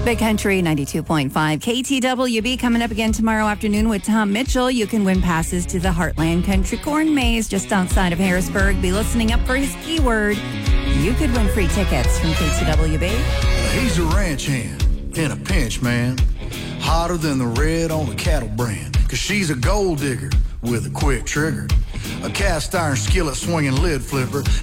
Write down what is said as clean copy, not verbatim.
Big Country 92.5 KTWB coming up again tomorrow afternoon with Tom Mitchell. You can win passes to the Heartland Country Corn Maze just outside of Harrisburg. Be listening up for his keyword. You could win free tickets from KTWB. He's a ranch hand in a pinch, man. Hotter than the red on a cattle brand. 'Cause she's a gold digger with a quick trigger. A cast iron skillet swinging lid flipper.